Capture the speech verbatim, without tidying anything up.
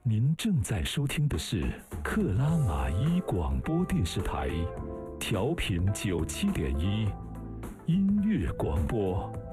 您正在收听的是克拉玛依广播电视台，调频九七点一，音乐广播。